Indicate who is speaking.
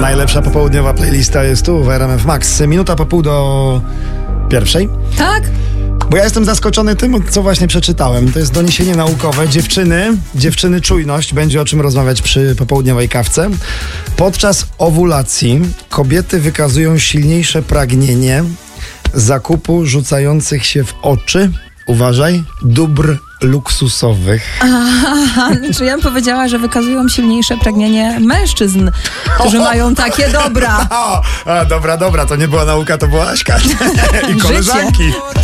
Speaker 1: Najlepsza popołudniowa playlista jest tu w RMF Max. Minuta po pół do pierwszej.
Speaker 2: Tak?
Speaker 1: Bo ja jestem zaskoczony tym, co właśnie przeczytałem. To jest doniesienie naukowe. Dziewczyny, czujność. Będzie o czym rozmawiać przy popołudniowej kawce. Podczas owulacji kobiety wykazują silniejsze pragnienie zakupu rzucających się w oczy, uważaj, dóbr luksusowych.
Speaker 2: Aha, czy ja bym powiedziała, że wykazują silniejsze pragnienie mężczyzn, którzy mają takie dobra.
Speaker 1: Dobra, to nie była nauka, to była Aśka i koleżanki.